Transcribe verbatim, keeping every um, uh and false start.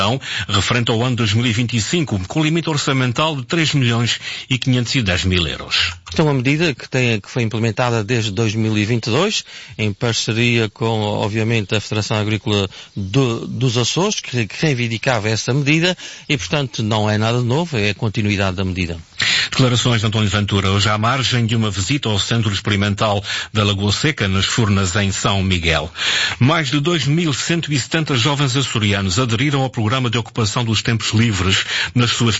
referente ao ano dois mil e vinte e cinco, com limite orçamental de três milhões e quinhentos e dez mil euros. Esta é uma medida que, tem, que foi implementada desde dois mil e vinte e dois, em parceria com, obviamente, a Federação Agrícola do, dos Açores, que, que reivindicava essa medida, e, portanto, não é nada novo, é a continuidade da medida. Declarações de António Ventura, hoje à margem de uma visita ao Centro Experimental da Lagoa Seca, nas Furnas, em São Miguel. Mais de dois mil cento e setenta jovens açorianos aderiram ao programa de ocupação dos tempos livres nas suas